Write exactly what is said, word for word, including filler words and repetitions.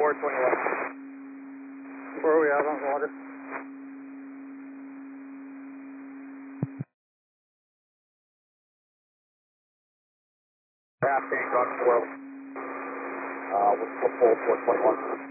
four twenty-one. Where are we at on water? Half tank on four. Uh, we'll full four twenty-one.